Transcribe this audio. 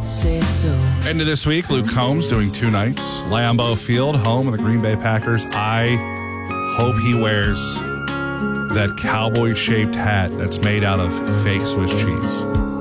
say so. End of this week, Luke Combs doing 2 nights. Lambeau Field, home of the Green Bay Packers. I hope he wears that cowboy-shaped hat that's made out of fake Swiss cheese.